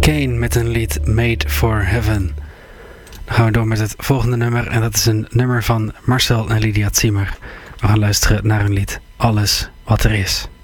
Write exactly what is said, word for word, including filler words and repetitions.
Kane met een lied Made for Heaven. Dan gaan we door met het volgende nummer. En dat is een nummer van Marcel en Lydia Ziemer. We gaan luisteren naar een lied Alles wat er is.